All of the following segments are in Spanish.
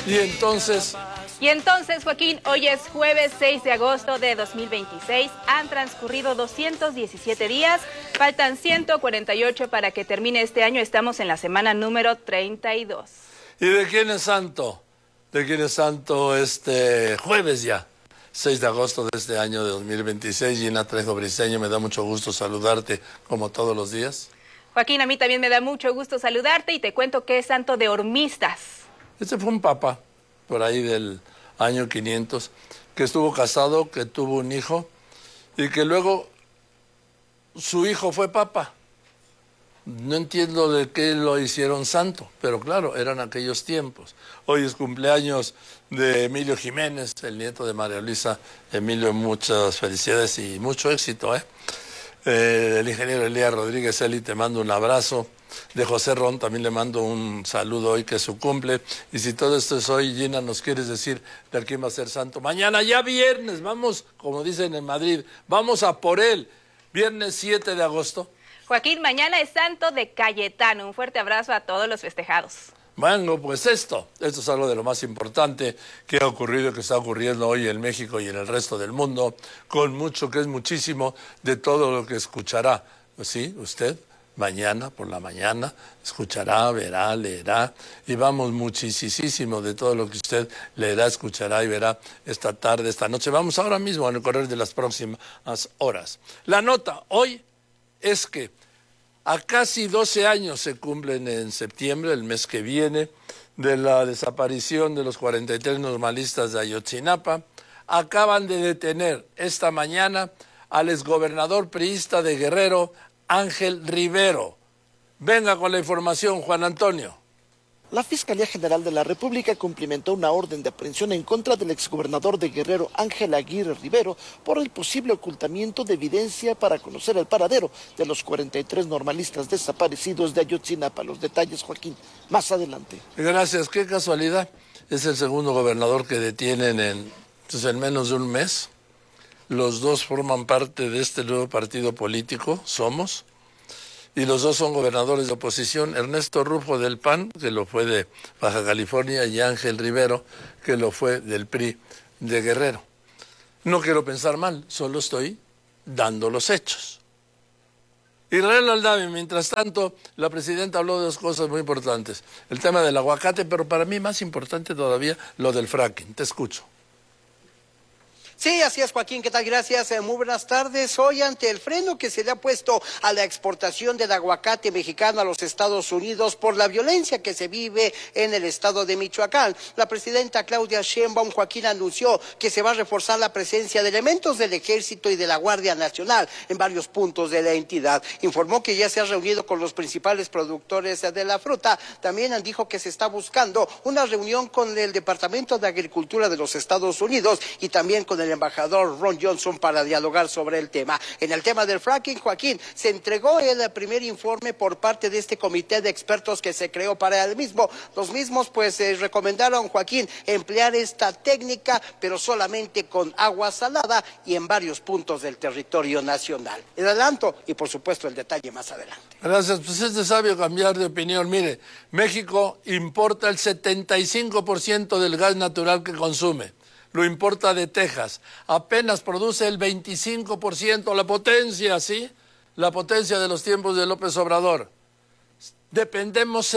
Y entonces, Joaquín, hoy es jueves 6 de agosto de 2026. Han transcurrido 217 días, faltan 148 para que termine este año. Estamos en la semana número 32. ¿Y de quién es santo? ¿De quién es santo este jueves ya? 6 de agosto de este año de 2026. Gina Trejo Briceño, me da mucho gusto saludarte como todos los días. Joaquín, a mí también me da mucho gusto saludarte y te cuento que es santo de hormistas. Este fue un papa, por ahí del año 500, que estuvo casado, que tuvo un hijo y que luego su hijo fue papa. No entiendo de qué lo hicieron santo, pero claro, eran aquellos tiempos. Hoy es cumpleaños de Emilio Jiménez, el nieto de María Luisa. Emilio, muchas felicidades y mucho éxito, el ingeniero Elías Rodríguez Eli, te mando un abrazo. De José Ron también le mando un saludo hoy, que es su cumple. Y si todo esto es hoy, Gina, ¿nos quieres decir de quién va a ser santo? Mañana, ya viernes, vamos, como dicen en Madrid, vamos a por él. Viernes 7 de agosto. Joaquín, mañana es santo de Cayetano. Un fuerte abrazo a todos los festejados. Bueno, pues esto es algo de lo más importante que ha ocurrido, que está ocurriendo hoy en México y en el resto del mundo, con mucho, que es muchísimo de todo lo que escuchará, ¿sí? Usted mañana, por la mañana, escuchará, verá, leerá, y vamos muchísimo de todo lo que usted leerá, escuchará y verá esta tarde, esta noche. Vamos ahora mismo en el correr de las próximas horas. La nota hoy es que a casi 12 años se cumplen en septiembre, el mes que viene, de la desaparición de los 43 normalistas de Ayotzinapa. Acaban de detener esta mañana al exgobernador priista de Guerrero, Ángel Rivero. Venga con la información, Juan Antonio. La Fiscalía General de la República cumplimentó una orden de aprehensión en contra del exgobernador de Guerrero, Ángel Aguirre Rivero, por el posible ocultamiento de evidencia para conocer el paradero de los 43 normalistas desaparecidos de Ayotzinapa. Los detalles, Joaquín, más adelante. Gracias, qué casualidad. Es el segundo gobernador que detienen en menos de un mes. Los dos forman parte de este nuevo partido político, Somos. Y los dos son gobernadores de oposición, Ernesto Rufo del PAN, que lo fue de Baja California, y Ángel Rivero, que lo fue del PRI de Guerrero. No quiero pensar mal, solo estoy dando los hechos. Israel Aldave, mientras tanto, la presidenta habló de dos cosas muy importantes. El tema del aguacate, pero para mí más importante todavía lo del fracking. Te escucho. Sí, así es, Joaquín, ¿qué tal? Gracias, muy buenas tardes. Hoy, ante el freno que se le ha puesto a la exportación del aguacate mexicano a los Estados Unidos por la violencia que se vive en el estado de Michoacán, la presidenta Claudia Sheinbaum, Joaquín, anunció que se va a reforzar la presencia de elementos del Ejército y de la Guardia Nacional en varios puntos de la entidad. Informó que ya se ha reunido con los principales productores de la fruta. También dijo que se está buscando una reunión con el Departamento de Agricultura de los Estados Unidos y también con el embajador Ron Johnson para dialogar sobre el tema. En el tema del fracking, Joaquín, se entregó el primer informe por parte de este comité de expertos que se creó para el mismo. Los mismos recomendaron, Joaquín, emplear esta técnica, pero solamente con agua salada y en varios puntos del territorio nacional. El adelanto y por supuesto el detalle más adelante. Gracias, pues es de sabio cambiar de opinión. Mire, México importa el 75% del gas natural que consume. Lo importa de Texas, apenas produce el 25%, la potencia, ¿sí? La potencia de los tiempos de López Obrador. Dependemos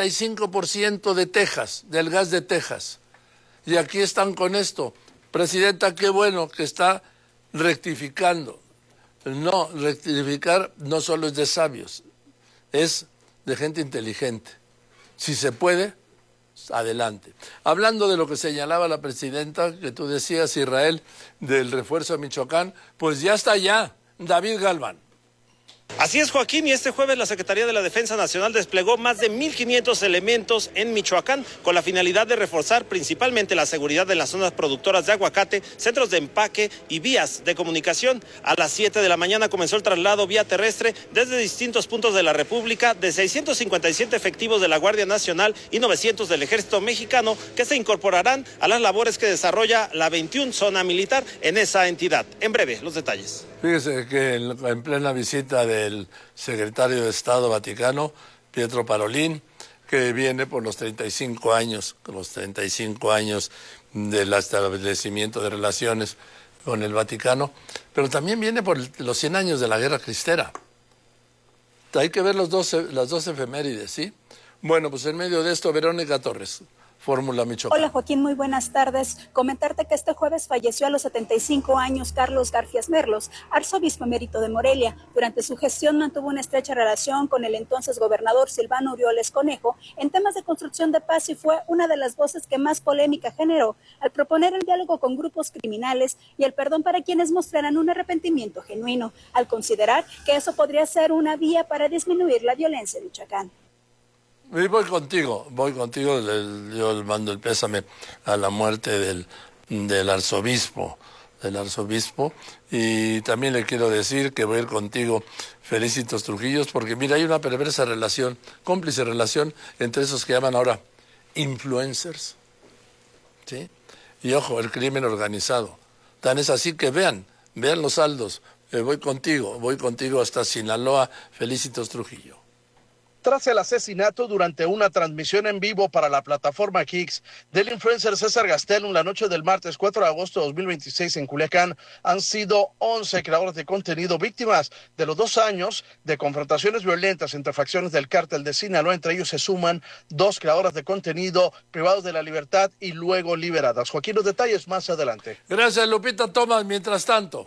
75% de Texas, del gas de Texas. Y aquí están con esto. Presidenta, qué bueno que está rectificando. No, rectificar no solo es de sabios, es de gente inteligente. Si se puede, adelante. Hablando de lo que señalaba la presidenta, que tú decías, Israel, del refuerzo de Michoacán, pues ya está allá, David Galván. Así es, Joaquín, y este jueves la Secretaría de la Defensa Nacional desplegó más de 1,500 elementos en Michoacán con la finalidad de reforzar principalmente la seguridad de las zonas productoras de aguacate, centros de empaque y vías de comunicación. A las 7 de la mañana comenzó el traslado vía terrestre desde distintos puntos de la República de 657 efectivos de la Guardia Nacional y 900 del Ejército Mexicano que se incorporarán a las labores que desarrolla la 21 zona militar en esa entidad. En breve, los detalles. Fíjese que en plena visita del secretario de Estado Vaticano, Pietro Parolin, que viene por los 35 años del establecimiento de relaciones con el Vaticano, pero también viene por los 100 años de la Guerra Cristera. Hay que ver las dos efemérides, ¿sí? Bueno, pues en medio de esto, Verónica Torres, Fórmula Michoacán. Hola Joaquín, muy buenas tardes. Comentarte que este jueves falleció a los 75 años Carlos Garfias Merlos, arzobispo emérito de Morelia. Durante su gestión mantuvo una estrecha relación con el entonces gobernador Silvano Aureoles Conejo en temas de construcción de paz y fue una de las voces que más polémica generó al proponer el diálogo con grupos criminales y el perdón para quienes mostraran un arrepentimiento genuino, al considerar que eso podría ser una vía para disminuir la violencia en Michoacán. Y voy contigo, yo le mando el pésame a la muerte del arzobispo, y también le quiero decir que voy a ir contigo, Felicitos Trujillos, porque mira, hay una perversa relación, cómplice relación entre esos que llaman ahora influencers, ¿sí? Y ojo, el crimen organizado. Tan es así que vean los saldos, voy contigo hasta Sinaloa, Felicitos Trujillo. Tras el asesinato durante una transmisión en vivo para la plataforma Kicks del influencer César Gastelum la noche del martes 4 de agosto de 2026 en Culiacán, han sido 11 creadores de contenido víctimas de los 2 años de confrontaciones violentas entre facciones del cártel de Sinaloa. Entre ellos se suman 2 creadoras de contenido privados de la libertad y luego liberadas. Joaquín, los detalles más adelante. Gracias, Lupita Tomás. Mientras tanto,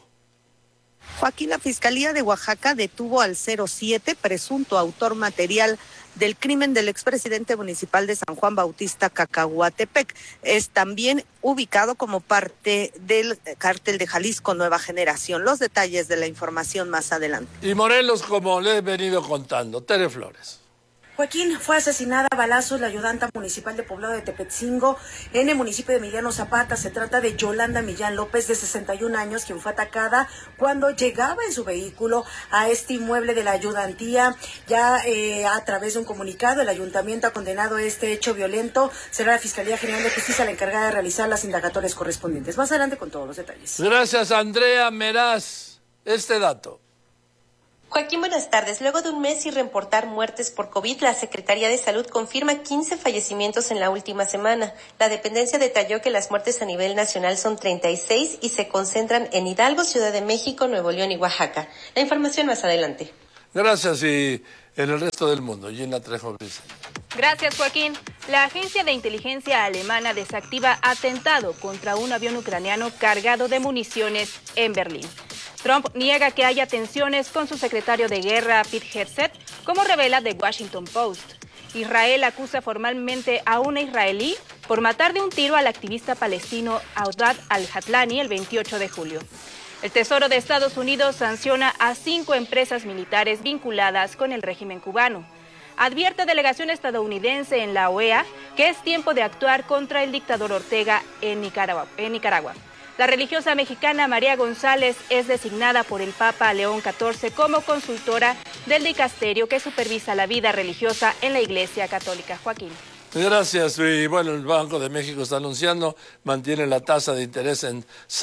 Joaquín, la Fiscalía de Oaxaca detuvo al 07, presunto autor material del crimen del expresidente municipal de San Juan Bautista Cacahuatepec. Es también ubicado como parte del cártel de Jalisco Nueva Generación. Los detalles de la información más adelante. Y Morelos, como le he venido contando, Tere Flores. Joaquín, fue asesinada a balazos la ayudanta municipal de Poblado de Tepetzingo, en el municipio de Emiliano Zapata. Se trata de Yolanda Millán López, de 61 años, quien fue atacada cuando llegaba en su vehículo a este inmueble de la ayudantía. Ya a través de un comunicado, el ayuntamiento ha condenado este hecho violento. Será la Fiscalía General de Justicia la encargada de realizar las indagatorias correspondientes. Más adelante con todos los detalles. Gracias, Andrea Meraz. Este dato. Joaquín, buenas tardes. Luego de un mes sin reportar muertes por COVID, la Secretaría de Salud confirma 15 fallecimientos en la última semana. La dependencia detalló que las muertes a nivel nacional son 36 y se concentran en Hidalgo, Ciudad de México, Nuevo León y Oaxaca. La información más adelante. Gracias, y en el resto del mundo, Gina Trejo Briceño. Gracias, Joaquín. La agencia de inteligencia alemana desactiva atentado contra un avión ucraniano cargado de municiones en Berlín. Trump niega que haya tensiones con su secretario de guerra, Pete Hegseth, como revela The Washington Post. Israel acusa formalmente a una israelí por matar de un tiro al activista palestino Audad al-Hatlani el 28 de julio. El Tesoro de Estados Unidos sanciona a 5 empresas militares vinculadas con el régimen cubano. Advierte delegación estadounidense en la OEA que es tiempo de actuar contra el dictador Ortega en Nicaragua. La religiosa mexicana María González es designada por el Papa León XIV como consultora del dicasterio que supervisa la vida religiosa en la Iglesia Católica. Joaquín. Gracias. Y bueno, el Banco de México está anunciando, mantiene la tasa de interés en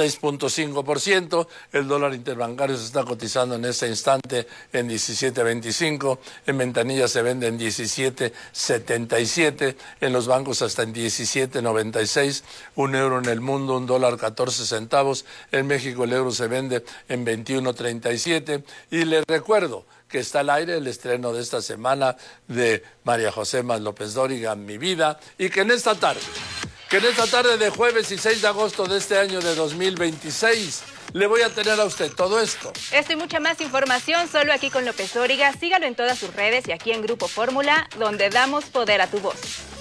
6.5%, el dólar interbancario se está cotizando en este instante en 17.25, en ventanilla se vende en 17.77, en los bancos hasta en 17.96, un euro en el mundo, un dólar 14 centavos, en México el euro se vende en 21.37, y les recuerdo que está al aire el estreno de esta semana de María José Más López Dóriga, Mi Vida, y que en esta tarde de jueves y 6 de agosto de este año de 2026, le voy a tener a usted todo esto. Esto y mucha más información solo aquí con López Dóriga. Sígalo en todas sus redes y aquí en Grupo Fórmula, donde damos poder a tu voz.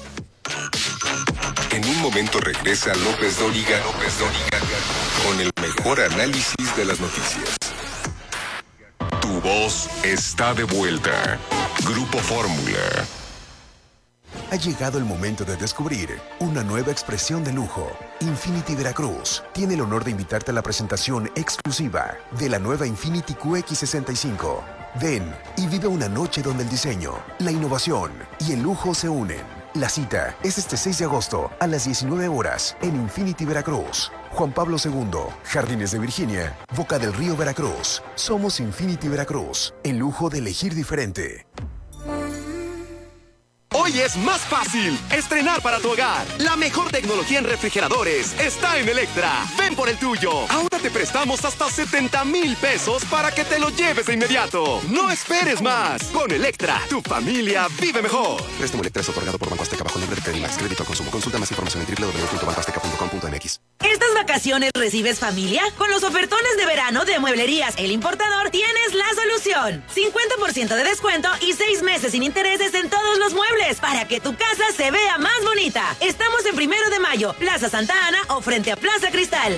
En un momento regresa López Dóriga con el mejor análisis de las noticias. Tu voz está de vuelta. Grupo Fórmula. Ha llegado el momento de descubrir una nueva expresión de lujo. Infiniti Veracruz tiene el honor de invitarte a la presentación exclusiva de la nueva Infiniti QX65. Ven y vive una noche donde el diseño, la innovación y el lujo se unen. La cita es este 6 de agosto a las 19 horas en Infiniti Veracruz. Juan Pablo II, Jardines de Virginia, Boca del Río Veracruz. Somos Infiniti Veracruz, el lujo de elegir diferente. Hoy Hoy es más fácil estrenar para tu hogar. La mejor tecnología en refrigeradores está en Electra. Ven por el tuyo. Ahora te prestamos hasta 70,000 pesos para que te lo lleves de inmediato. No esperes más. Con Electra, tu familia vive mejor. Préstamo Electra es otorgado por Banco Azteca bajo el nombre de Credimax. Crédito al consumo. Consulta más información en www.bancoazteca.com.mx. ¿Estas vacaciones recibes familia? Con los ofertones de verano de Mueblerías El Importador tienes la solución. 50% de descuento y 6 meses sin intereses en todos los muebles para que tu casa se vea más bonita. Estamos en 1 de Mayo, Plaza Santa Ana o frente a Plaza Cristal.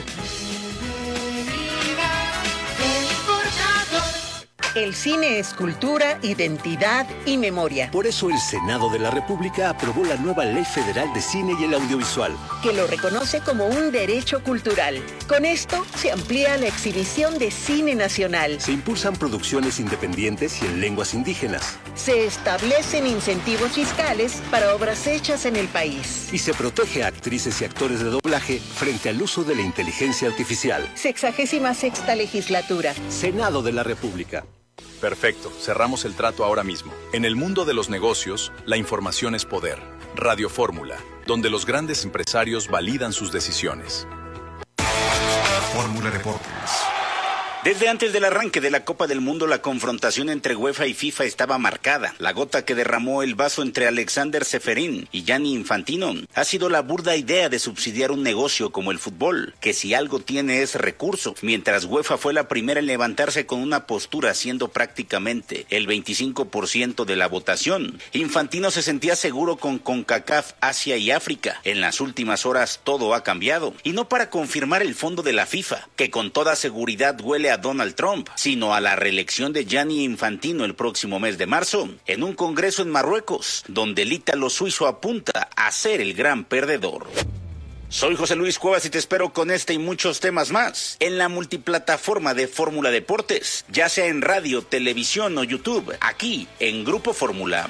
El cine es cultura, identidad y memoria. Por eso el Senado de la República aprobó la nueva Ley Federal de Cine y el Audiovisual, que lo reconoce como un derecho cultural. Con esto se amplía la exhibición de cine nacional. Se impulsan producciones independientes y en lenguas indígenas. Se establecen incentivos fiscales para obras hechas en el país. Y se protege a actrices y actores de doblaje frente al uso de la inteligencia artificial. 66ª legislatura. Senado de la República. Perfecto, cerramos el trato ahora mismo. En el mundo de los negocios, la información es poder. Radio Fórmula, donde los grandes empresarios validan sus decisiones. Fórmula Deportes. Desde antes del arranque de la Copa del Mundo, la confrontación entre UEFA y FIFA estaba marcada. La gota que derramó el vaso entre Alexander Ceferín y Gianni Infantino ha sido la burda idea de subsidiar un negocio como el fútbol, que si algo tiene es recurso, mientras UEFA fue la primera en levantarse con una postura siendo prácticamente el 25% de la votación. Infantino se sentía seguro con CONCACAF, Asia y África. En las últimas horas todo ha cambiado, y no para confirmar el fondo de la FIFA, que con toda seguridad huele a Donald Trump, sino a la reelección de Gianni Infantino el próximo mes de marzo, en un congreso en Marruecos, donde el ítalo suizo apunta a ser el gran perdedor. Soy José Luis Cuevas y te espero con este y muchos temas más en la multiplataforma de Fórmula Deportes, ya sea en radio, televisión o YouTube, aquí en Grupo Fórmula.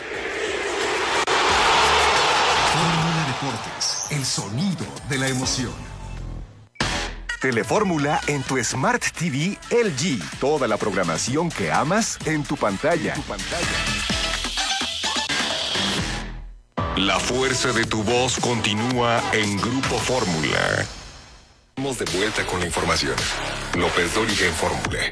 Fórmula Deportes, el sonido de la emoción. Telefórmula en tu Smart TV LG. Toda la programación que amas en tu pantalla. La fuerza de tu voz continúa en Grupo Fórmula. Estamos de vuelta con la información. López Dóriga en Fórmula.